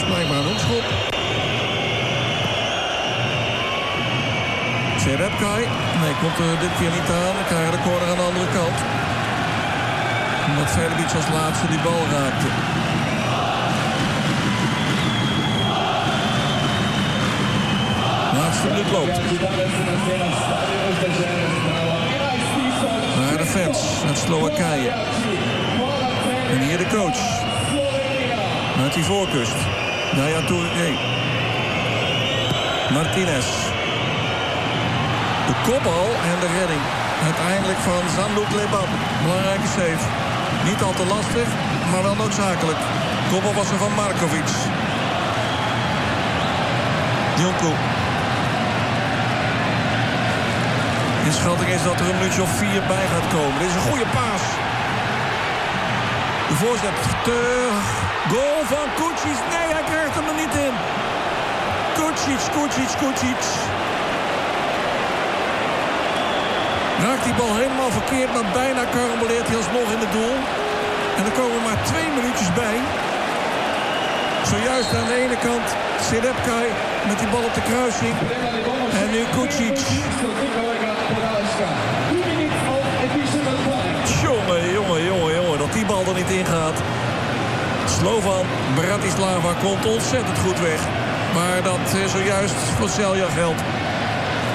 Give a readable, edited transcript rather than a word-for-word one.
blijkbaar een hoekschop. Serepkai. Nee, komt er dit keer niet aan. Dan krijgen de corner aan de andere kant. Omdat Verbic als laatste die bal raakte. Laatste minuut loopt. Naar de fans uit Slowakije. En hier de coach. Uit die voorkust. Yaya Touré. Martinez. De kopbal en de redding. Uiteindelijk van Zanduk Leban. Belangrijke save. Niet al te lastig, maar wel noodzakelijk. Kopbal was er van Markovic. Dionko. De schatting is dat er een minuutje of 4 bij gaat komen. Dit is een goede paas. De voorzet. Goal van Kucic. Nee, hij krijgt hem er niet in. Kucic. Raakt die bal helemaal verkeerd, maar bijna karamboleert hij alsnog in het doel. En er komen maar 2 minuutjes bij. Zojuist aan de ene kant Serepkai met die bal op de kruising. En nu Kucic. Jongen, dat die bal er niet in gaat. Slovan Bratislava komt ontzettend goed weg. Maar dat zojuist voor Celje geldt.